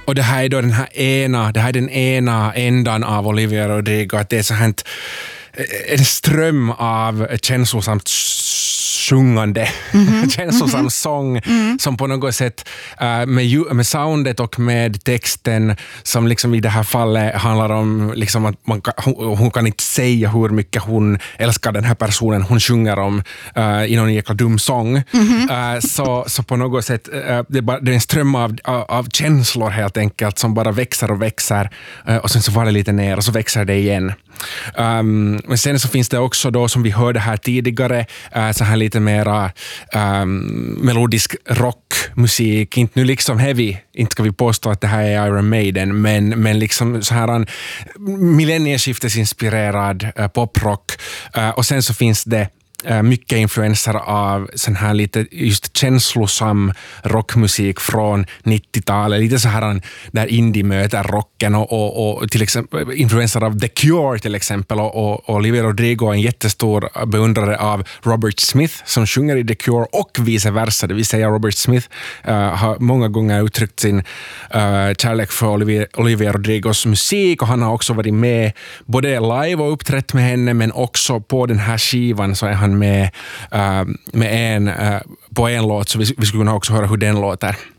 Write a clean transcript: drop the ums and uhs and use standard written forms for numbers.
Och det här är då det här är den ena ändan av Olivia Rodrigo, att det är så här en ström av känslosamt sjungande, känslosam sång som på något sätt med soundet och med texten som liksom i det här fallet handlar om liksom att hon kan inte säga hur mycket hon älskar den här personen hon sjunger om i någon jäkla dum sång. Så på något sätt det är en ström av känslor helt enkelt som bara växer och växer och sen så var det lite ner och så växer det igen. Men sen så finns det också då, som vi hörde här tidigare, så här lite mera melodisk rockmusik, inte nu liksom heavy, inte ska vi påstå att det här är Iron Maiden, men liksom så här en millennieskiftesinspirerad poprock, och sen så finns det mycket influenser av sån här lite just känslosam rockmusik från 90-talet, lite så här där indie möter rocken och till exempel influenser av The Cure till exempel, och Olivia Rodrigo är en jättestor beundrare av Robert Smith som sjunger i The Cure och vice versa, det vill säga Robert Smith har många gånger uttryckt sin kärlek för Olivia Rodrigos musik, och han har också varit med både live och uppträtt med henne, men också på den här skivan så är han med på en låt, så vi skulle kunna också höra hur den låter.